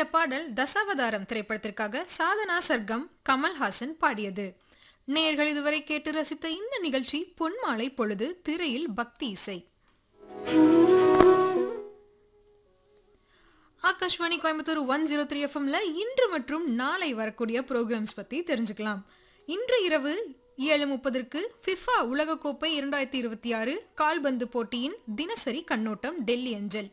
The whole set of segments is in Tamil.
கேட்ட பாடல் தசாவதாரம் திரைப்படத்திற்காக சாதனா சர்க்கம் கமல்ஹாசன் பாடியது. நேயர்கள் இதுவரை கேட்டு ரசித்த இந்த நிகழ்ச்சி பொன்மாலை பொழுது திரையில் பக்தி இசை. ஆகாஷ்வாணி கோயம்புத்தூர் 103 எஃப்எம்ல இன்று மற்றும் நாளை வரக்கூடிய ப்ரோக்ராம்ஸ் பத்தி தெரிஞ்சுக்கலாம். இன்று இரவு 7:30 ஃபிஃபா உலகக்கோப்பை 2026 கால்பந்து போட்டியின் தினசரி கண்ணோட்டம் டெல்லி அஞ்சல்.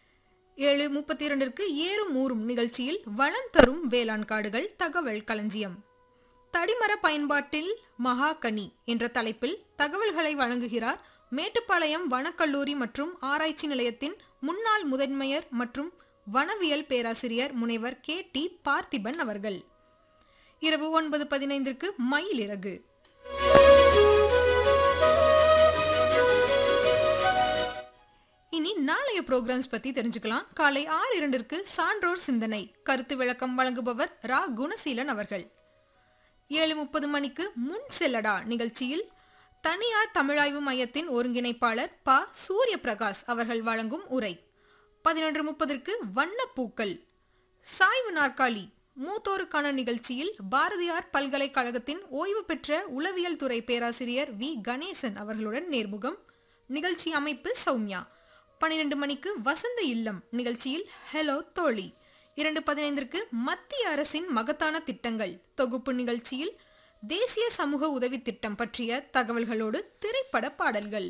7:32 ஏறும் ஊறும் நிகழ்ச்சியில் வளம் தரும் வேளாண் காடுகள் தகவல் களஞ்சியம். தடிமர பயன்பாட்டில் மகாகனி என்ற தலைப்பில் தகவல்களை வழங்குகிறார் மேட்டுப்பாளையம் வனக்கல்லூரி மற்றும் ஆராய்ச்சி நிலையத்தின் முன்னாள் முதன்மையர் மற்றும் வனவியல் பேராசிரியர் முனைவர் KT பார்த்திபன் அவர்கள். இரவு 9:15 மயிலிறகு. இனி நாளைய ப்ரோக்ராம்ஸ் பத்தி தெரிஞ்சுக்கலாம். காலை 6:02 சான்றோர் சிந்தனை கருத்து விளக்கம் வழங்குபவர் ரா குணசீலன் அவர்கள். 7:30 மணிக்கு முன் செல்லடா நிகழ்ச்சியில் தனியார் தமிழாய்வு மையத்தின் ஒருங்கிணைப்பாளர் ப. சூரிய பிரகாஷ் அவர்கள் வழங்கும் உரை. 11:30 வண்ணப்பூக்கள் சாய்வு நாற்காலி மூத்தோருக்கான நிகழ்ச்சியில் பாரதியார் பல்கலைக்கழகத்தின் ஓய்வு பெற்ற உளவியல் துறை பேராசிரியர் வி. கணேசன் அவர்களுடன் நேர்முகம். நிகழ்ச்சி அமைப்பு சௌமியா. 12 மணிக்கு வசந்த இல்லம் நிகழ்ச்சியில் ஹலோ தோழி. 2:15 மத்திய அரசின் மகத்தான திட்டங்கள் தொகுப்பு நிகழ்ச்சியில் தேசிய சமூக உதவி திட்டம் பற்றிய தகவல்களோடு திரைப்பட பாடல்கள்.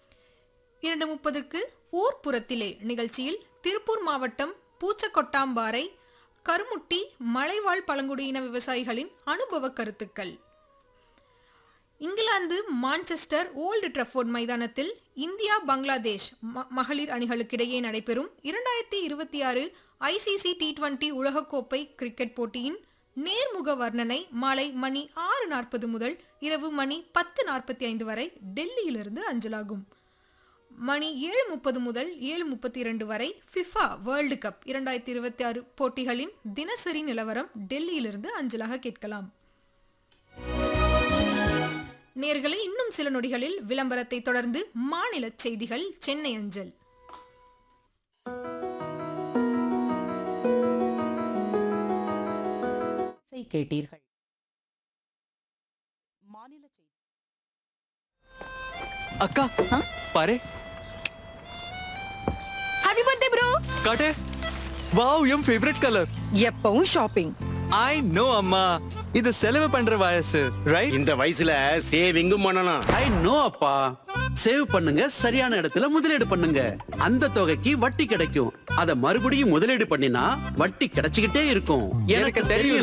2:30 ஊர்ப்புறத்திலே நிகழ்ச்சியில் திருப்பூர் மாவட்டம் பூச்சக்கொட்டாம்பாறை கருமுட்டி மலைவாழ் பழங்குடியின விவசாயிகளின் அனுபவ கருத்துக்கள். இங்கிலாந்து மான்செஸ்டர் ஓல்டு ட்ரஃபோர்ட் மைதானத்தில் இந்தியா பங்களாதேஷ் மகளிர் அணிகளுக்கிடையே நடைபெறும் 2026 ICC T20 உலகக்கோப்பை கிரிக்கெட் போட்டியின் நேர்முக வர்ணனை மாலை மணி 6:40 முதல் இரவு மணி 10:45 வரை டெல்லியிலிருந்து அஞ்சலாகும். மணி 7:30 முதல் 7:32 வரை ஃபிஃபா வேர்ல்டு கப் 2026 போட்டிகளின் தினசரி நிலவரம் டெல்லியிலிருந்து அஞ்சலாக கேட்கலாம். நேயர்களே, இன்னும் சில நொடிகளில் விளம்பரத்தை தொடர்ந்து மாநில செய்திகள் சென்னை அஞ்சல். கேட்டீர்கள். மாநில செய்தி. அக்கா பாரு. Happy birthday bro. காட்டு. வாவ், என் ஃபேவரட் கலர். எப்பவும் ஷாப்பிங். ஐ நோ அம்மா, இது செலவு பண்ற வயசு, ரைட்? இந்த வயசுல சேவிங்கும் பண்ணணும். ஐ நோ அப்பா. சேவ் பண்ணுங்க, சரியான இடத்துல முதலீடு பண்ணுங்க. அந்த தொகைக்கு வட்டி கிடைக்கும். அத மறுபடியும் முதலீடு பண்ணினா வட்டி கிடைச்சுக்கிட்டே இருக்கும். எனக்கு தெரியும்.